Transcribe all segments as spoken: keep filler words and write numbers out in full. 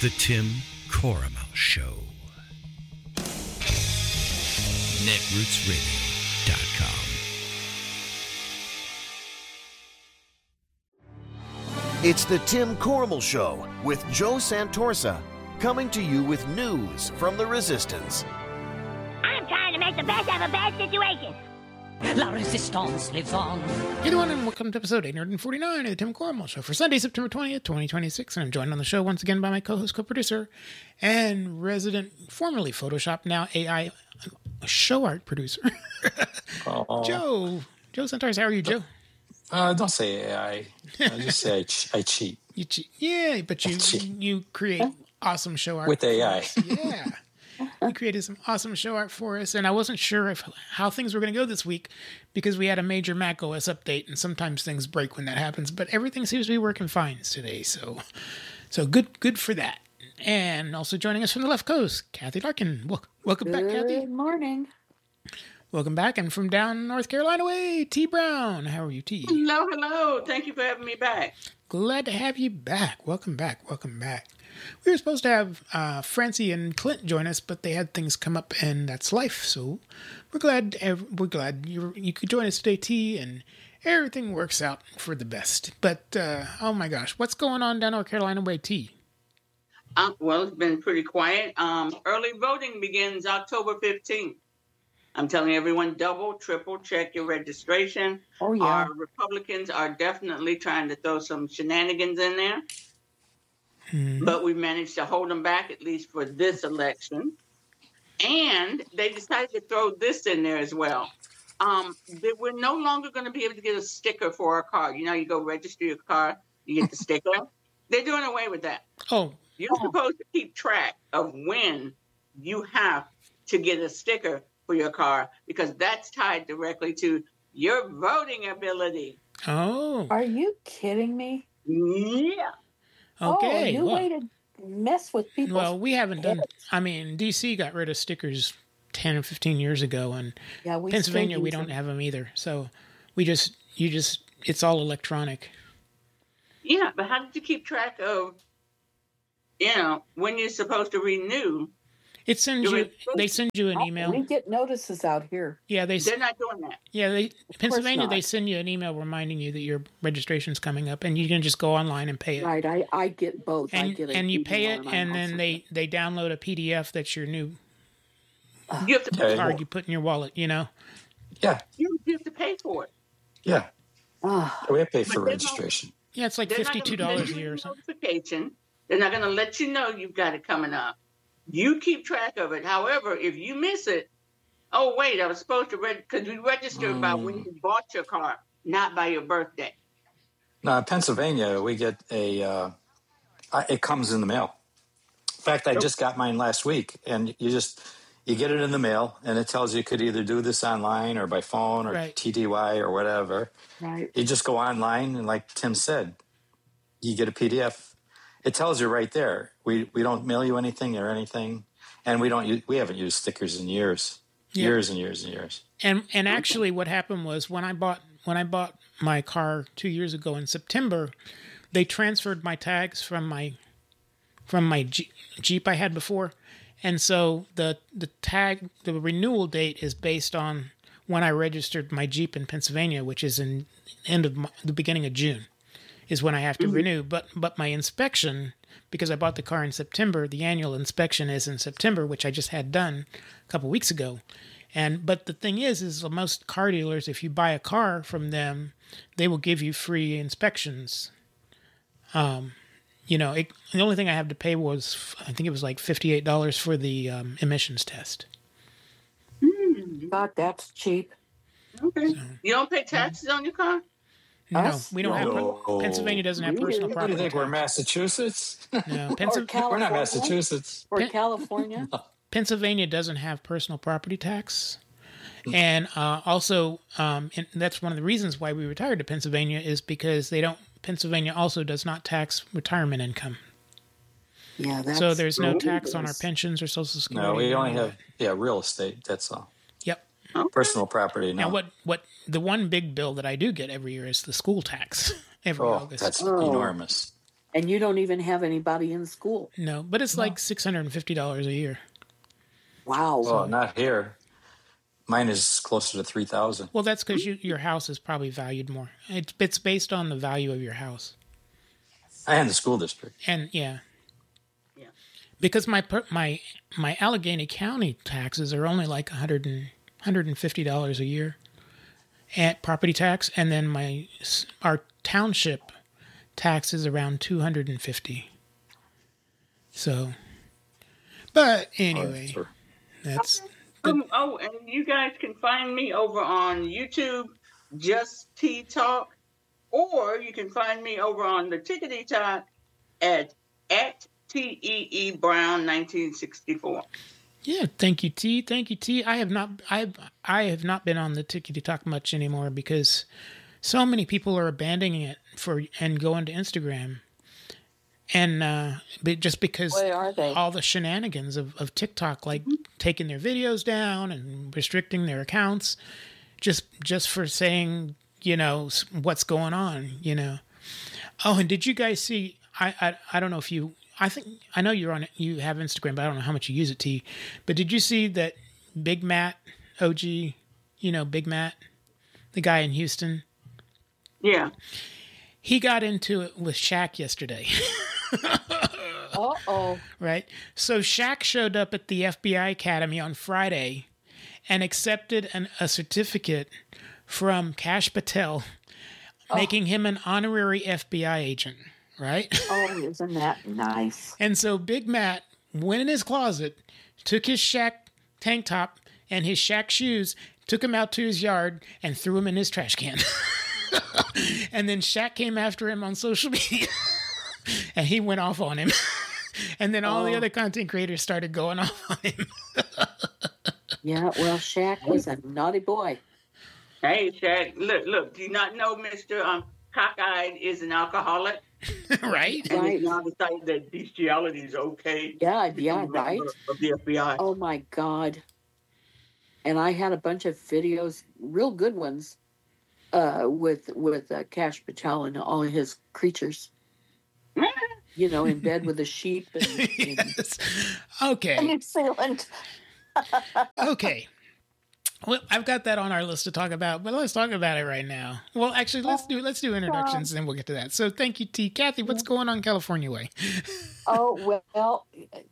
The Tim Corrimal Show. netroots radio dot com. It's the Tim Corrimal Show with Joe Santorsa, coming to you with news from the Resistance. I'm trying to make the best of a bad situation. La Resistance lives on. Hey everyone, and welcome to episode eight forty-nine of the Tim Corrimal Show for Sunday, September twentieth, twenty twenty-six. And I'm joined on the show once again by my co-host, co-producer, and resident, formerly Photoshop, now A I show art producer, Oh. Joe. Joe Santorsa. How are you, Joe? Uh, don't say A I. I just say I, ch- I cheat. You cheat. Yeah, but you cheat. you create awesome show art With A I. for us. Yeah. You created some awesome show art for us, and I wasn't sure if how things were going to go this week because we had a major Mac O S update, and sometimes things break when that happens. But everything seems to be working fine today, so so good good for that. And also joining us from the left coast, Kathy Larkin. Wel- welcome back, Kathy. Good morning. Welcome back, and from down North Carolina way, T Brown. How are you, T? Hello, hello. Thank you for having me back. Glad to have you back. Welcome back. Welcome back. We were supposed to have uh, Francie and Clint join us, but they had things come up, and that's life. So we're glad we're glad you you could join us today, T, and everything works out for the best. But uh, oh my gosh, what's going on down North Carolina way, T? Uh, well, it's been pretty quiet. Um, early voting begins October fifteenth. I'm telling everyone, double, triple check your registration. Oh, yeah. Our Republicans are definitely trying to throw some shenanigans in there. Hmm. But we managed to hold them back, at least for this election. And they decided to throw this in there as well. Um, that we're no longer going to be able to get a sticker for our car. You know, you go register your car, you get the sticker. They're doing away with that. Oh, You're supposed to keep track of when you have to get a sticker for your car because that's tied directly to your voting ability. oh, Are you kidding me? Yeah. okay. Oh, new well, way to mess with people. well, we haven't done. I mean, D C got rid of stickers ten or fifteen years ago, and yeah, we Pennsylvania still we use don't them. have them either. So we just you just it's all electronic. Yeah, but how did you keep track of, you know, when you're supposed to renew? It sends Do you. it- They send you an Oh, email. We get notices out here. Yeah, they. They're not doing that. Yeah, they Pennsylvania. not. They send you an email reminding you that your registration's coming up, and you can just go online and pay it. Right, I, I get both. I And get an and you pay email it, I'm and then also- they they download a P D F that's your new You have to pay Okay. for card it. you put in your wallet. You know. Yeah, You you have to pay for it. yeah. Ah, We have to pay for But they don't- registration. Yeah, it's like They're not fifty gonna two dollars send a you year or something. Notification. They're not going to let you know you've got it coming up. You keep track of it. However, if you miss it, oh wait, I was supposed to read because we registered by when you bought your car, not by your birthday. Now, in Pennsylvania, we get a, uh, I- it comes in the mail. In fact, I just got mine last week, and you just, you get it in the mail, and it tells you you could either do this online or by phone or Right. T D Y or whatever. right. You just go online, and like Tim said, you get a P D F. It tells you right there. We we don't mail you anything or anything, and we don't use, we haven't used stickers in years, Yeah. years and years and years. And and actually, what happened was when I bought when I bought my car two years ago in September, they transferred my tags from my from my Jeep, Jeep I had before, and so the the tag the renewal date is based on when I registered my Jeep in Pennsylvania, which is in end of Mar- the beginning of June, is when I have to renew. But but my inspection, because I bought the car in September, the annual inspection is in September, which I just had done a couple weeks ago. And but the thing is, is most car dealers, if you buy a car from them, they will give you free inspections. Um, you know, it, the only thing I have to pay was I think it was like fifty-eight dollars for the um, emissions test. God, that's cheap. Okay. You don't pay taxes on your car? No, Us? we don't have. No. Pennsylvania doesn't have Weird. personal What What do property. you think? We're tax. Massachusetts? No, Or Pennsylvania. California. We're not Massachusetts. Or Pen- California. Pennsylvania doesn't have personal property tax. And uh, also, um, and that's one of the reasons why we retired to Pennsylvania is because they don't. Pennsylvania also does not tax retirement income, Yeah, that's so there's no Oh, tax on our yes. pensions or Social Security. No, we or only any of have yeah real estate. That's all. that. Yep. Personal property. No. Now, what what the one big bill that I do get every year is the school tax every Oh, August. that's Oh. enormous. And you don't even have anybody in school. No, but it's No. like six hundred fifty dollars a year. Wow. Well, not here. Mine is closer to three thousand. Well, that's because you, your house is probably valued more. It's, it's based on the value of your house. And the school district. And yeah. Yeah. Because my per- my my Allegheny County taxes are only like one hundred and, one hundred fifty dollars a year at property tax, and then my s- our township tax is around two hundred fifty. So, but anyway, Sure. that's Um, oh, and you guys can find me over on YouTube, Just Tea Talk, or you can find me over on the Tickety Talk at at T E E Brown nineteen sixty-four. yeah. Thank you, T. Thank you, T. I have not I I have not been on the Tickety Talk much anymore because so many people are abandoning it for and going to Instagram. And uh, but just because Where are they? all the shenanigans of, of TikTok, like taking their videos down and restricting their accounts, just just for saying, you know, s- what's going on, you know. Oh, and did you guys see? I I, I don't know if you. I think I know you're on it. You have Instagram, but I don't know how much you use it, T. But did you see that Big Matt O G? You know, Big Matt, the guy in Houston. Yeah. He got into it with Shaq yesterday. Uh-oh. Right? So Shaq showed up at the F B I Academy on Friday and accepted an, a certificate from Kash Patel, making him an honorary F B I agent, right? Oh, isn't that nice? And so Big Matt went in his closet, took his Shaq tank top and his Shaq shoes, took him out to his yard, and threw him in his trash can. And then Shaq came after him on social media, and he went off on him. And then all the Oh. other content creators started going off on him. Yeah, well, Shaq was a naughty boy. Hey, Shaq, look, look, do you not know Mister Um, Cockeyed is an alcoholic? Right? And Right. it's now decided that bestiality is okay. Yeah, to yeah, become a member right. Of the F B I. Oh, my God. And I had a bunch of videos, real good ones, uh, with with uh, Kash Patel and all his creatures. You know, in bed with the sheep and, and Yes. Okay. New Zealand. Okay. Well, I've got that on our list to talk about, but let's talk about it right now. Well, actually, let's do let's do introductions, and then we'll get to that. So, thank you, T. Kathy, what's going on California way? Oh, well,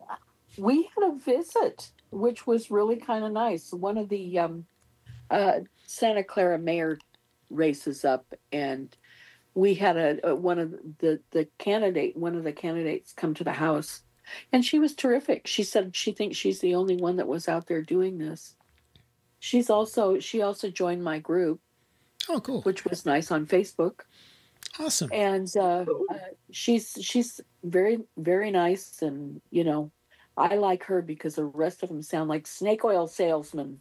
we had a visit, which was really kind of nice. One of the um, uh, Santa Clara mayor races up, and we had a, a one of the the candidate, one of the candidates, come to the house, and she was terrific. She said she thinks she's the only one that was out there doing this. She's also she also joined my group, Oh, cool. which was nice, on Facebook. Awesome. And uh, uh, she's she's very very nice, and you know, I like her because the rest of them sound like snake oil salesmen,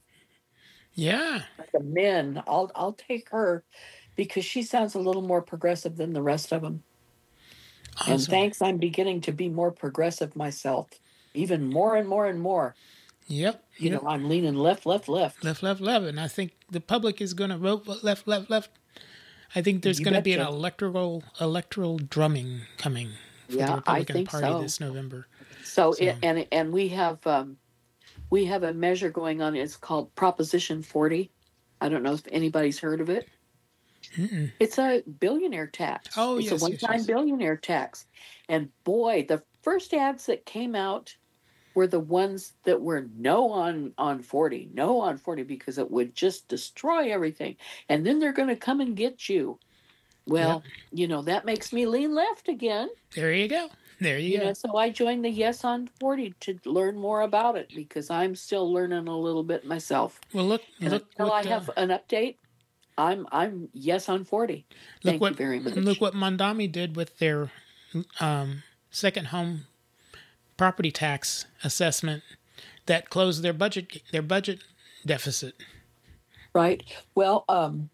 Yeah. like the men. I'll I'll take her because she sounds a little more progressive than the rest of them. Awesome. And thanks, I'm beginning to be more progressive myself, even more and more and more. Yep. You yep. know, I'm leaning left, left, left. Left, left, left. And I think the public is going to vote left, left, left. I think there's You going to be an betcha. electoral electoral drumming coming for Yeah, the I Republican think Party so. this November. So, So- It, and and we have um, we have a measure going on. It's called Proposition forty. I don't know if anybody's heard of it. Mm-mm. It's a billionaire tax. Oh, it's yes, a yes, one-time yes. billionaire tax. And boy, the first ads that came out were the ones that were no on on forty, no on forty, because it would just destroy everything. And then they're going to come and get you. Well, you know, that makes me lean left again. There you go. There you, You go. know, so I joined the Yes on forty to learn more about it because I'm still learning a little bit myself. Well, look, And look until what I uh, have an update, I'm I'm Yes on forty. look Thank what you very much. look what Mondami did with their um, second home property tax assessment that closed their budget their budget deficit. Right. Well, um,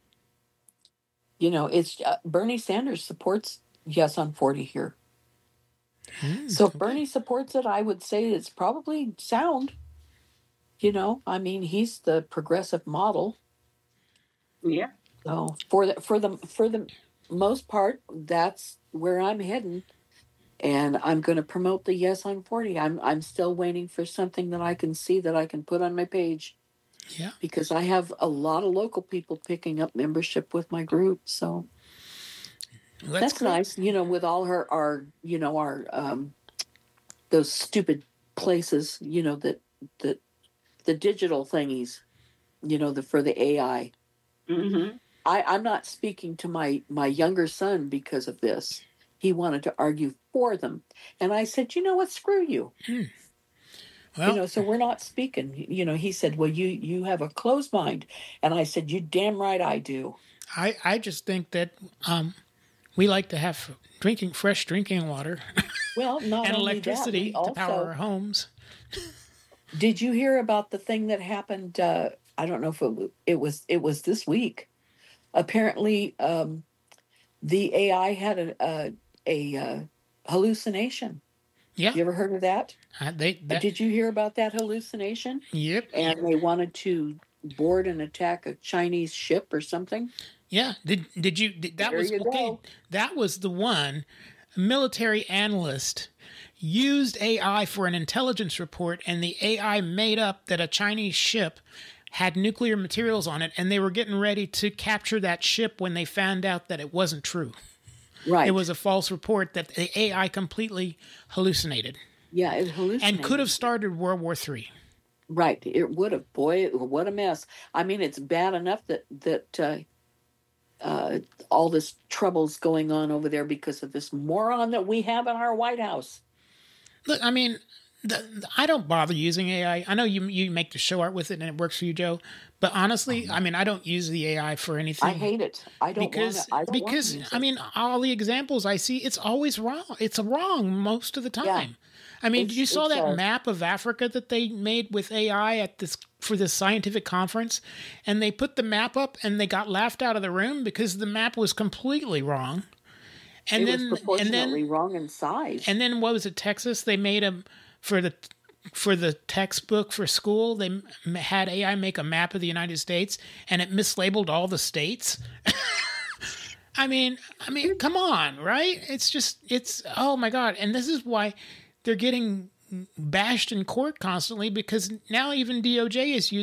you know, it's uh, Bernie Sanders supports Yes on forty here. Hmm, So if okay. Bernie supports it, I would say it's probably sound. You know, I mean, he's the progressive model. Yeah. So for the for the for the most part, that's where I'm heading. And I'm going to promote the Yes on forty. I'm I'm still waiting for something that I can see that I can put on my page. Yeah. Because I have a lot of local people picking up membership with my group. So Well, that's, that's great. nice. You know, with all her, our, you know, our, um, those stupid places, you know, that, that the digital thingies, you know, the, for the A I. Mm-hmm. I, I'm not speaking to my, my younger son because of this. He wanted to argue for them. And I said, you know what, screw you. Hmm. Well, You know, so we're not speaking. You know, he said, well, you, you have a closed mind. And I said, you damn right I do. I, I just think that um, we like to have drinking fresh drinking water Well, not and only electricity that, we to power our also, homes. did you hear about the thing that happened? Uh, I don't know if it, wa- it was, it was this week. Apparently, um, the A I had a, a, a uh, hallucination. Yeah. You ever heard of that? Uh, they, that, Did you hear about that hallucination? Yep. And they wanted to board and attack a Chinese ship or something. Yeah. Did did you? Did, that There was you okay. go. That was the one. A military analyst used A I for an intelligence report, and the A I made up that a Chinese ship had nuclear materials on it, and they were getting ready to capture that ship when they found out that it wasn't true. Right. It was a false report that the A I completely hallucinated Yeah, it hallucinated. and could have started World War Three. Right. It would have. Boy, what a mess. I mean, it's bad enough that that uh, uh, all this trouble's going on over there because of this moron that we have in our White House. Look, I mean, the, I don't bother using A I. I know you you make the show art with it and it works for you, Joe. But honestly, I mean, I don't use the A I for anything. I hate it. I don't because want to. I don't because want to use I it. mean, all the examples I see, it's always wrong. It's wrong most of the time. Yeah. I mean, It's- you saw it's, that uh, map of Africa that they made with A I at this for this scientific conference, and they put the map up and they got laughed out of the room because the map was completely wrong. And it then was and proportionately then wrong in size. and then what was it? Texas? They made a for the for the textbook for school. They m- had A I make a map of the United States, and it mislabeled all the states. I mean, I mean, come on, right? It's just, it's, oh my God. And this is why they're getting bashed in court constantly, because now even D O J is using